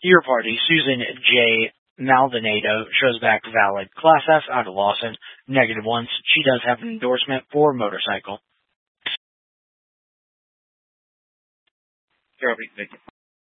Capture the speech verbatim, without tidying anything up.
Your party, Susan J. Maldonado, shows back valid. Class F out of Lawson, negative once. She does have an endorsement for motorcycle. Here, I'll be- thank you.